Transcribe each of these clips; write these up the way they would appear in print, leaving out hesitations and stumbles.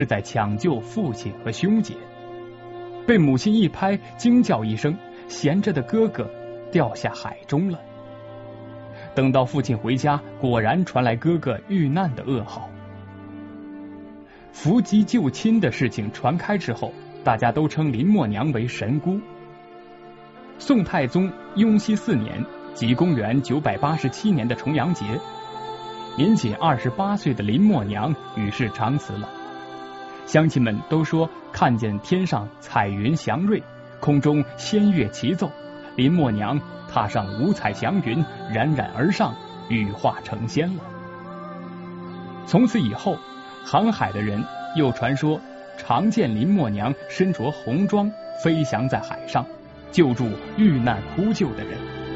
是在抢救父亲和兄姐。被母亲一拍，惊叫一声，闲着的哥哥掉下海中了。等到父亲回家，果然传来哥哥遇难的噩耗。伏击救亲的事情传开之后，大家都称林默娘为神姑。宋太宗雍熙4年，即公元987年的重阳节，年仅28岁的林默娘与世长辞了。乡亲们都说看见天上彩云祥瑞，空中仙乐齐奏，林默娘踏上五彩祥云，冉冉而上，羽化成仙了。从此以后，航海的人又传说常见林默娘身着红装飞翔在海上，救助遇难呼救的人。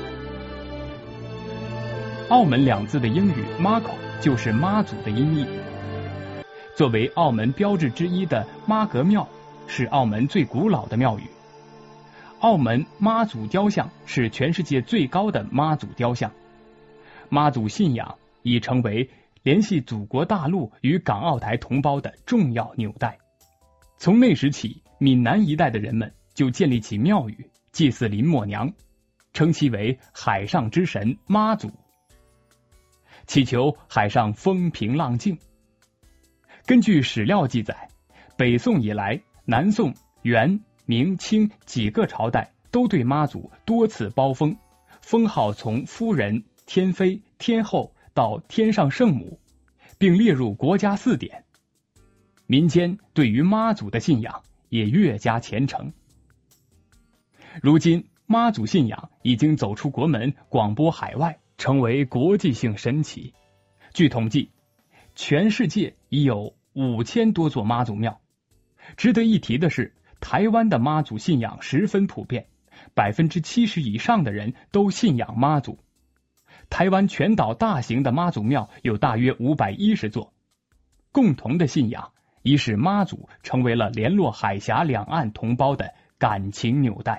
澳门2字的英语 Mako 就是妈祖的音译。作为澳门标志之一的妈阁庙，是澳门最古老的庙宇。澳门妈祖雕像是全世界最高的妈祖雕像。妈祖信仰已成为联系祖国大陆与港澳台同胞的重要纽带。从那时起，闽南一带的人们就建立起庙宇，祭祀林默娘，称其为海上之神妈祖，祈求海上风平浪静。根据史料记载，北宋以来，南宋、元、明、清几个朝代都对妈祖多次褒封，封号从夫人、天妃、天后到天上圣母，并列入国家4典。民间对于妈祖的信仰也越加虔诚。如今妈祖信仰已经走出国门，广播海外，成为国际性神奇。据统计，全世界已有5000多座妈祖庙。值得一提的是，台湾的妈祖信仰十分普遍，70%以上的人都信仰妈祖。台湾全岛大型的妈祖庙有大约510座，共同的信仰已使妈祖成为了联络海峡两岸同胞的感情纽带。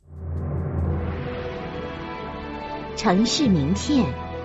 城市名片。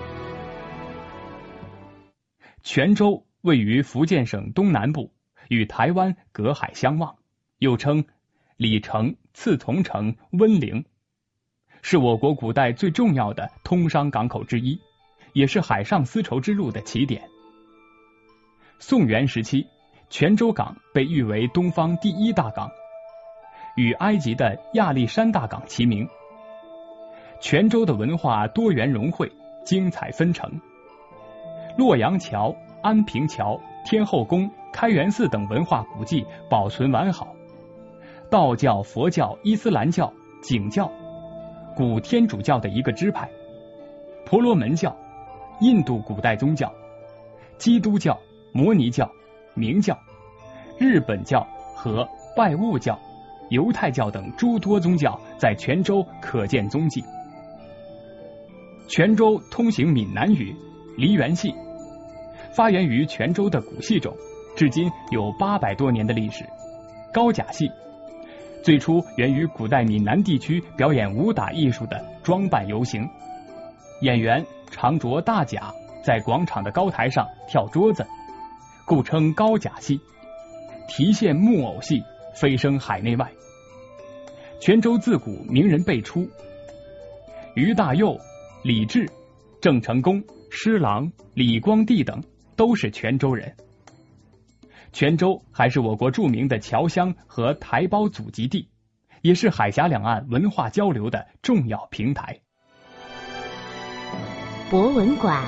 泉州位于福建省东南部，与台湾隔海相望，又称里城、刺桐城、温陵，是我国古代最重要的通商港口之一，也是海上丝绸之路的起点。宋元时期，泉州港被誉为东方第1大港，与埃及的亚历山大港齐名。泉州的文化多元融汇，精彩纷呈。洛阳桥、安平桥、天后宫、开元寺等文化古迹保存完好。道教、佛教、伊斯兰教、景教，古天主教的一个支派，婆罗门教、印度古代宗教、基督教、摩尼教、明教、日本教和拜物教、犹太教等诸多宗教在泉州可见踪迹。泉州通行闽南语、梨园戏，发源于泉州的古戏种，至今有800多年的历史。高甲戏最初源于古代闽南地区表演武打艺术的装扮游行，演员常着大甲，在广场的高台上跳桌子，故称高甲戏。提线木偶戏飞升海内外。泉州自古名人辈出，于大佑、李治、郑成功、施琅、李光地等都是泉州人。泉州还是我国著名的侨乡和台胞祖籍地，也是海峡两岸文化交流的重要平台。 博文馆。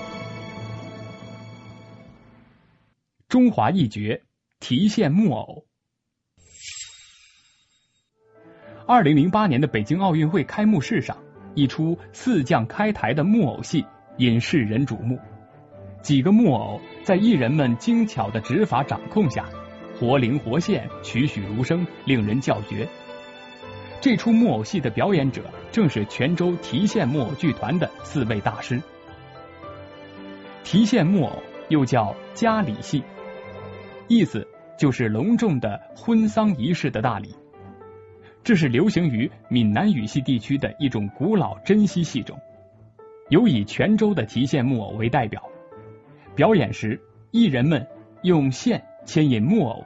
中华一绝，提线木偶。2008年的北京奥运会开幕式上，一出四将开台的木偶戏引世人瞩目。几个木偶在艺人们精巧的指法掌控下，活灵活现，栩栩如生，令人叫绝。这出木偶戏的表演者正是泉州提线木偶剧团的4位大师。提线木偶又叫家礼戏，意思就是隆重的婚丧仪式的大礼。这是流行于闽南语系地区的一种古老珍稀戏种，有以泉州的提线木偶为代表。表演时，艺人们用线牵引木偶